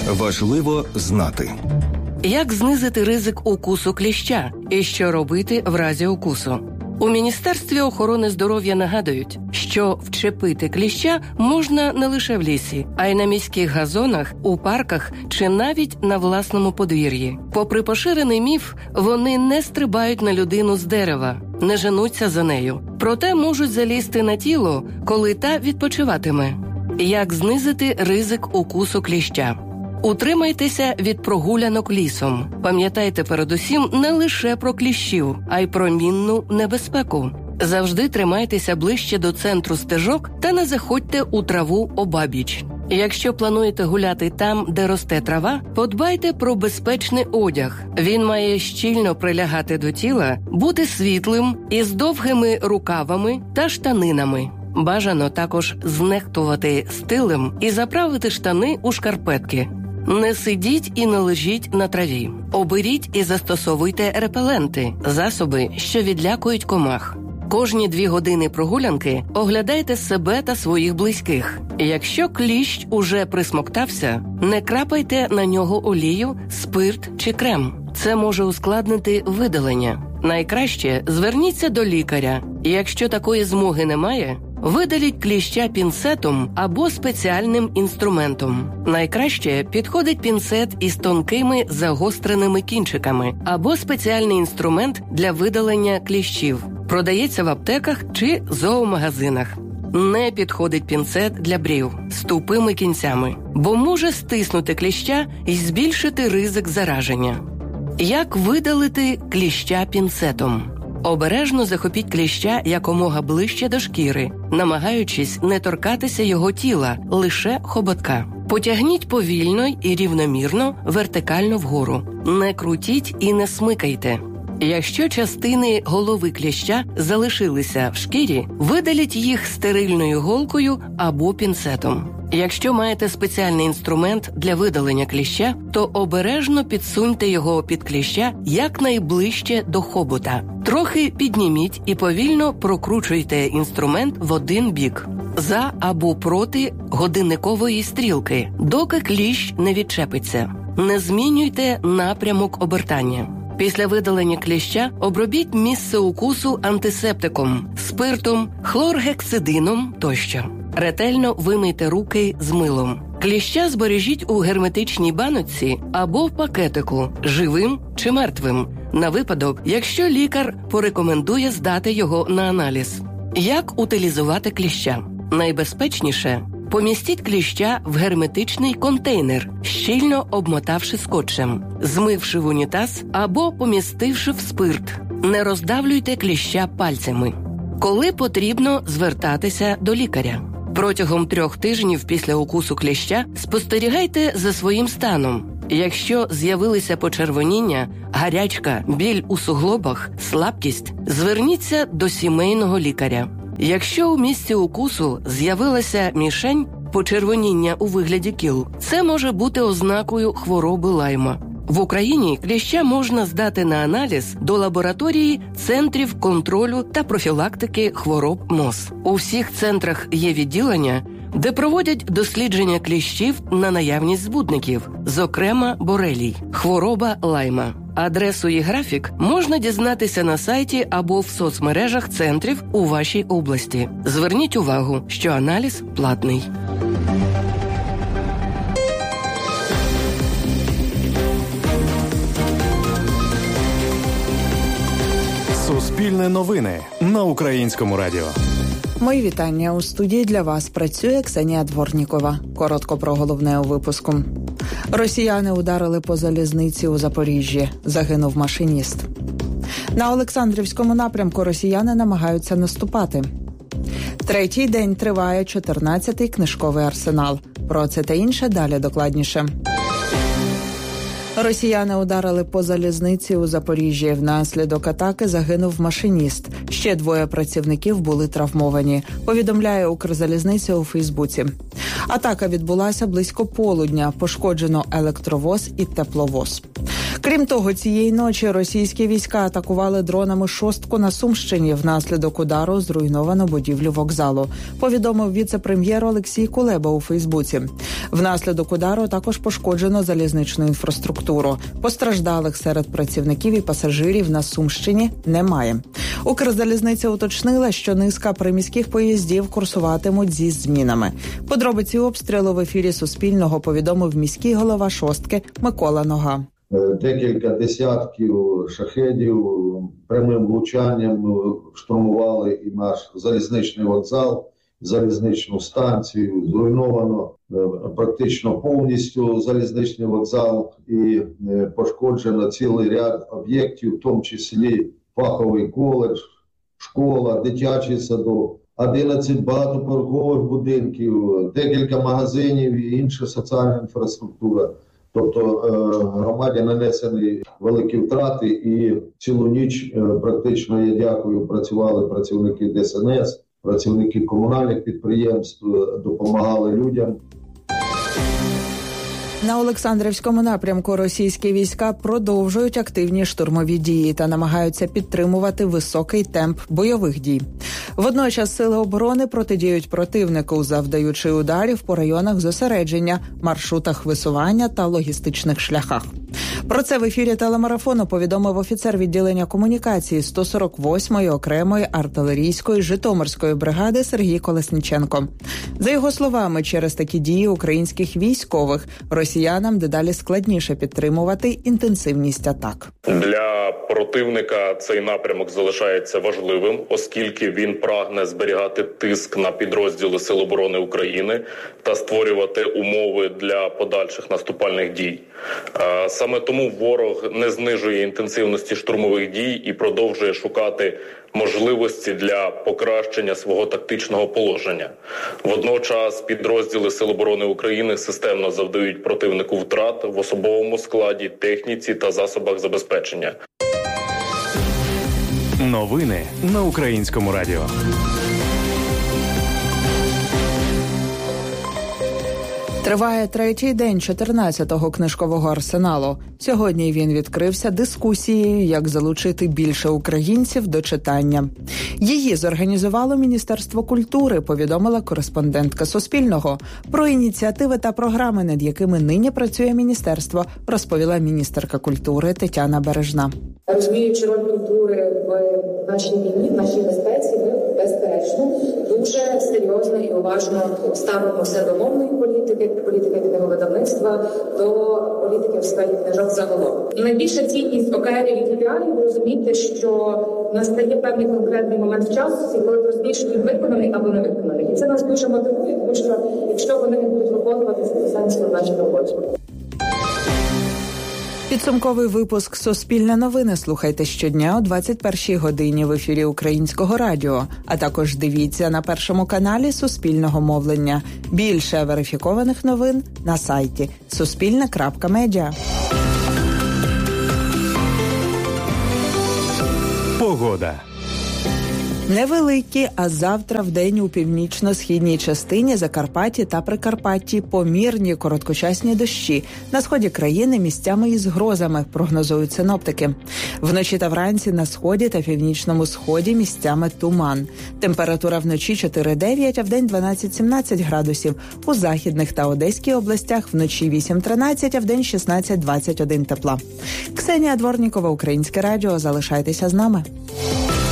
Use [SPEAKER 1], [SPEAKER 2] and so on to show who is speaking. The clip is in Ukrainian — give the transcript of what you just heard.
[SPEAKER 1] Важливо знати.
[SPEAKER 2] Як знизити ризик укусу кліща і що робити в разі укусу? У Міністерстві охорони здоров'я нагадують, що вчепити кліща можна не лише в лісі, а й на міських газонах, у парках чи навіть на власному подвір'ї. Попри поширений міф, вони не стрибають на людину з дерева, не женуться за нею. Проте можуть залізти на тіло, коли та відпочиватиме. Як знизити ризик укусу кліща? Утримайтеся від прогулянок лісом. Пам'ятайте передусім не лише про кліщів, а й про мінну небезпеку. Завжди тримайтеся ближче до центру стежок та не заходьте у траву обабіч. Якщо плануєте гуляти там, де росте трава, подбайте про безпечний одяг. Він має щільно прилягати до тіла, бути світлим, із довгими рукавами та штанинами. Бажано також знехтувати стилем і заправити штани у шкарпетки. Не сидіть і не лежіть на траві. Оберіть і застосовуйте репеленти – засоби, що відлякують комах. Кожні 2 години прогулянки оглядайте себе та своїх близьких. Якщо кліщ уже присмоктався, не крапайте на нього олію, спирт чи крем. Це може ускладнити видалення. Найкраще зверніться до лікаря. Якщо такої змоги немає, видаліть кліща пінцетом або спеціальним інструментом. Найкраще підходить пінцет із тонкими загостреними кінчиками або спеціальний інструмент для видалення кліщів. Продається в аптеках чи зоомагазинах. Не підходить пінцет для брів з тупими кінцями, бо може стиснути кліща і збільшити ризик зараження. Як видалити кліща пінцетом? Обережно захопіть кліща якомога ближче до шкіри, намагаючись не торкатися його тіла, лише хоботка. Потягніть повільно і рівномірно вертикально вгору. Не крутіть і не смикайте. Якщо частини голови кліща залишилися в шкірі, видаліть їх стерильною голкою або пінцетом. Якщо маєте спеціальний інструмент для видалення кліща, то обережно підсуньте його під кліща якнайближче до хобота. Трохи підніміть і повільно прокручуйте інструмент в один бік, за або проти годинникової стрілки, доки кліщ не відчепиться. Не змінюйте напрямок обертання. Після видалення кліща обробіть місце укусу антисептиком, спиртом, хлоргексидином тощо. Ретельно вимийте руки з милом. Кліща збережіть у герметичній баночці або в пакетику, живим чи мертвим, на випадок, якщо лікар порекомендує здати його на аналіз. Як утилізувати кліща? Найбезпечніше – помістіть кліща в герметичний контейнер, щільно обмотавши скотчем, змивши в унітаз або помістивши в спирт. Не роздавлюйте кліща пальцями. Коли потрібно звертатися до лікаря? Протягом 3 тижнів після укусу кліща спостерігайте за своїм станом. Якщо з'явилися почервоніння, гарячка, біль у суглобах, слабкість, зверніться до сімейного лікаря. Якщо у місці укусу з'явилася мішень, почервоніння у вигляді кіл, це може бути ознакою хвороби Лайма. В Україні кліща можна здати на аналіз до лабораторії Центрів контролю та профілактики хвороб МОЗ. У всіх центрах є відділення, де проводять дослідження кліщів на наявність збудників, зокрема борелій, хвороба Лайма. Адресу і графік можна дізнатися на сайті або в соцмережах центрів у вашій області. Зверніть увагу, що аналіз платний.
[SPEAKER 1] Суспільне новини на Українському радіо.
[SPEAKER 3] Мої вітання. У студії для вас працює Ксенія Дворнікова. Коротко про головне у випуску. Росіяни ударили по залізниці у Запоріжжі. Загинув машиніст. На Олександрівському напрямку росіяни намагаються наступати. 3-й день триває 14-й книжковий арсенал. Про це та інше далі докладніше. Росіяни ударили по залізниці у Запоріжжі. Внаслідок атаки загинув машиніст. Ще 2 працівників були травмовані, повідомляє Укрзалізниця у Фейсбуці. Атака відбулася близько полудня. Пошкоджено електровоз і тепловоз. Крім того, цієї ночі російські війська атакували дронами шостку на Сумщині. Внаслідок удару зруйновано будівлю вокзалу, повідомив віце-прем'єр Олексій Кулеба у Фейсбуці. Внаслідок удару також пошкоджено залізничну інфраструктуру. Постраждалих серед працівників і пасажирів на Сумщині немає. Укрзалізниця уточнила, що низка приміських поїздів курсуватимуть зі змінами. Подробиці обстрілу в ефірі Суспільного повідомив міський голова шостки Микола Нога.
[SPEAKER 4] Декілька десятків шахедів прямим влучанням штурмували і наш залізничний вокзал, залізничну станцію. Зруйновано практично повністю залізничний вокзал і пошкоджено цілий ряд об'єктів, в тому числі фаховий коледж, школа, дитячий садок, 11 багатоповерхових будинків, декілька магазинів і інша соціальна інфраструктура. Тобто громаді нанесені великі втрати і цілу ніч практично, я дякую, працювали працівники ДСНС, працівники комунальних підприємств, допомагали людям.
[SPEAKER 3] На Олександрівському напрямку російські війська продовжують активні штурмові дії та намагаються підтримувати високий темп бойових дій. Водночас сили оборони протидіють противнику, завдаючи ударів по районах зосередження, маршрутах висування та логістичних шляхах. Про це в ефірі телемарафону повідомив офіцер відділення комунікації 148-ї окремої артилерійської Житомирської бригади Сергій Колесніченко. За його словами, через такі дії українських військових росіянам дедалі складніше підтримувати інтенсивність атак.
[SPEAKER 5] Для противника цей напрямок залишається важливим, оскільки він прагне зберігати тиск на підрозділи Сил оборони України та створювати умови для подальших наступальних дій. Саме тому ворог не знижує інтенсивності штурмових дій і продовжує шукати можливості для покращення свого тактичного положення. Водночас підрозділи Сил оборони України системно завдають противнику втрат в особовому складі, техніці та засобах забезпечення.
[SPEAKER 1] Новини на Українському радіо.
[SPEAKER 3] Триває третій день 14-го книжкового арсеналу. Сьогодні він відкрився дискусією, як залучити більше українців до читання. Її зорганізувало Міністерство культури, повідомила кореспондентка Суспільного. Про ініціативи та програми, над якими нині працює міністерство, розповіла міністерка культури Тетяна Бережна.
[SPEAKER 6] Розуміючи роль культури в нашій війні, в нашій безпеці, ми, безперечно, дуже серйозно і уважно ставимося до мовної політики книговидавництва, до політики в сфері книжок загалом. Найбільша цінність окремих ідеалів розуміти, що настає певний конкретний момент в часу, коли розумієш, він виконаний або не виконаний. І це нас дуже мотивує, тому що якщо вони не будуть виконуватися, це сенсу в нашій роботі.
[SPEAKER 3] Підсумковий випуск «Суспільне новини» слухайте щодня о 21-й годині в ефірі Українського радіо, а також дивіться на Першому каналі Суспільного мовлення. Більше верифікованих новин на сайті suspilne.media.
[SPEAKER 1] Погода.
[SPEAKER 3] Невеликі, а завтра вдень у північно-східній частині Закарпатті та Прикарпатті помірні короткочасні дощі. На сході країни місцями із грозами, прогнозують синоптики. Вночі та вранці на сході та північному сході місцями туман. Температура вночі 4-9, а вдень 12-17 градусів. У західних та Одеській областях вночі 8-13, а вдень 16-21 тепла. Ксенія Дворнікова, Українське радіо. Залишайтеся з нами.